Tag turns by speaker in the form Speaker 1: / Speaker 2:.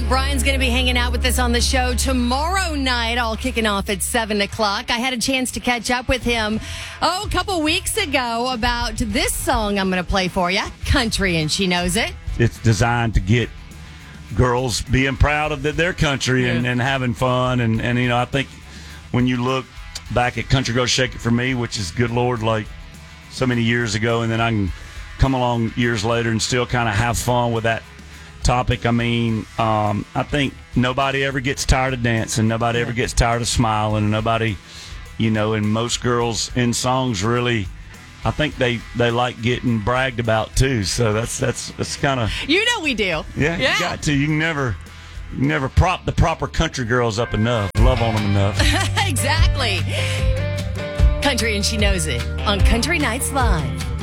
Speaker 1: Brian's going to be hanging out with us on the show tomorrow night, all kicking off at 7 o'clock. I had a chance to catch up with him, a couple weeks ago about this song I'm going to play for you, Country and She Knows It.
Speaker 2: It's designed to get girls being proud of their country and having fun. And, you know, I think when you look back at Country Girl Shake It For Me, which is, good Lord, like so many years ago, and then I can come along years later and still kind of have fun with that topic. I mean, I think nobody ever gets tired of dancing. Nobody ever gets tired of smiling. Nobody, you know, and most girls in songs really, I think they like getting bragged about too. So that's kind of,
Speaker 1: you know, we do.
Speaker 2: Yeah, you got to. You can never prop the proper country girls up enough. Love on them enough.
Speaker 1: Exactly. Country and She Knows It on Country Nights Live.